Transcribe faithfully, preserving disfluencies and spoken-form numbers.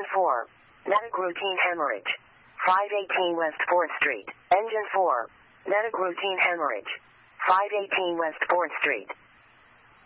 Engine four. Medic routine hemorrhage. five eighteen West fourth Street. Engine four. Medic routine hemorrhage. five eighteen West fourth Street.